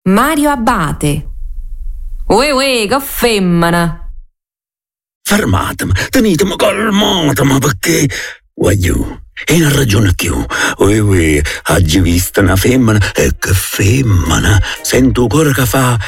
Mario Abate. Uè, che femmina! Fermatemi, tenetemi calmatemi perché... Voglio, e una ragione più. Uè, oggi visto una femmina e che femmina. Sento il cuore che fa